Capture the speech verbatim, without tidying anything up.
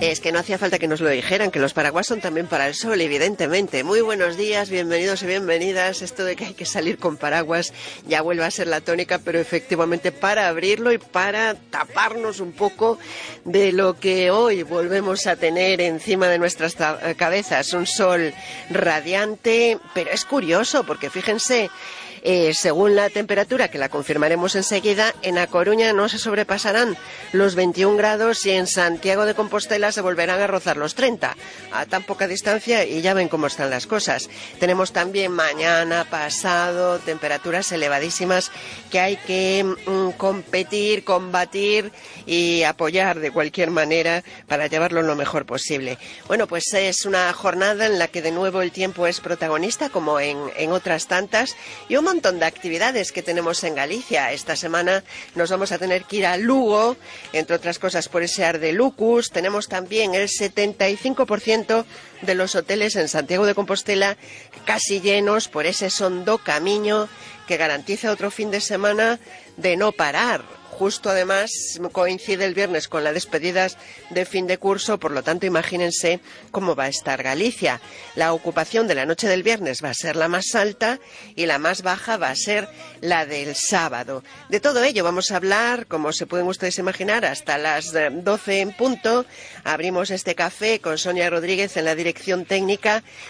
Es que no hacía falta que nos lo dijeran, que los paraguas son también para el sol, evidentemente. Muy buenos días, bienvenidos y bienvenidas. Esto de que hay que salir con paraguas ya vuelve a ser la tónica, pero efectivamente para abrirlo y para taparnos un poco de lo que hoy volvemos a tener encima de nuestras cabezas. Un sol radiante, pero es curioso porque fíjense, Eh, según la temperatura, que la confirmaremos enseguida, en A Coruña no se sobrepasarán los veintiún grados y en Santiago de Compostela se volverán a rozar los treinta, a tan poca distancia, y ya ven cómo están las cosas. Tenemos también mañana, pasado, temperaturas elevadísimas que hay que mm, competir, combatir y apoyar de cualquier manera para llevarlo lo mejor posible. Bueno, pues es una jornada en la que de nuevo el tiempo es protagonista, como en, en otras tantas, y un montón de actividades que tenemos en Galicia. Esta semana nos vamos a tener que ir a Lugo, entre otras cosas por ese Ar de Lucus. Tenemos también el setenta y cinco por ciento de los hoteles en Santiago de Compostela casi llenos por ese Sondo Camiño que garantiza otro fin de semana de no parar. Justo además coincide el viernes con las despedidas de fin de curso, por lo tanto imagínense cómo va a estar Galicia. La ocupación de la noche del viernes va a ser la más alta y la más baja va a ser la del sábado. De todo ello vamos a hablar, como se pueden ustedes imaginar, hasta las doce en punto. Abrimos este café con Sonia Rodríguez en la dirección técnica,